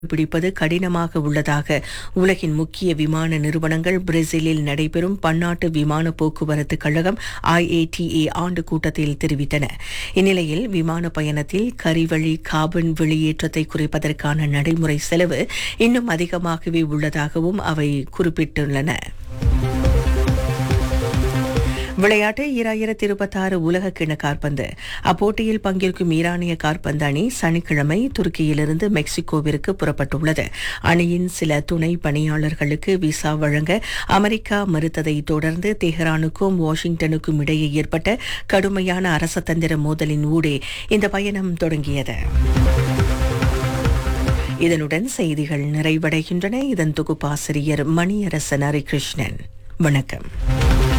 பிடிப்பது கடினமாக உள்ளதாக உலகின் முக்கிய விமான நிறுவனங்கள் பிரேசிலில் நடைபெறும் பன்னாட்டு விமான போக்குவரத்து கழகம் IATA ஆண்டு கூட்டத்தில் தெரிவித்தன. இந்நிலையில் விமான பயணத்தில் கரிவழி கார்பன் வெளியேற்றத்தை குறைப்பதற்கான நடைமுறை செலவு இன்னும் அதிகமாகவே உள்ளதாகவும் அவை குறிப்பிட்டுள்ளன. விளையாட்டு 2026 உலக கிண்ண காற்பந்து. அப்போட்டியில் பங்கேற்கும் ஈரானிய காற்பந்து அணி சனிக்கிழமை துருக்கியிலிருந்து மெக்சிகோவிற்கு புறப்பட்டுள்ளது. அணியின் சில துணை பணியாளர்களுக்கு விசா வழங்க அமெரிக்கா மறுத்ததை தொடர்ந்து தெஹ்ரானுக்கும் வாஷிங்டனுக்கும் இடையே ஏற்பட்ட கடுமையான அரசதந்திர மோதலின் ஊடே இந்த பயணம் தொடங்கியது. இதனுடன் செய்திகள் நிறைவடைகின்றன. இதன் தொகுப்பாசிரியர் மணியரசன் ஹரிகிருஷ்ணன். வணக்கம்.